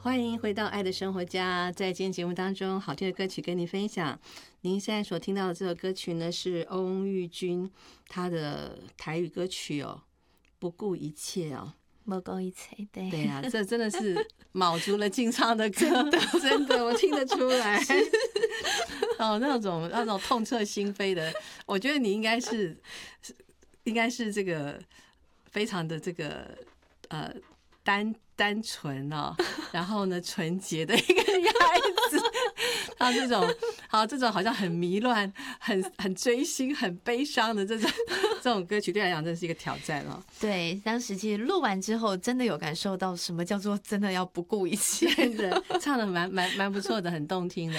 欢迎回到爱的生活家，在今天节目当中，好听的歌曲跟你分享。您现在所听到的这首歌曲呢，是翁玉君他的台语歌曲哦，不顾一切哦， 不顾一切，对对啊，这真的是卯足了劲唱的歌，真的我听得出来。哦，那种痛彻心扉的，我觉得你应该是这个非常的这个单纯哦，然后呢纯洁的一个孩子。他这种好像很迷乱、很追星、很悲伤的这种歌曲，对他来讲真是一个挑战哦。 对，当时其实录完之后，真的有感受到什么叫做真的要不顾一切。 真的唱的蛮不错的，很动听的。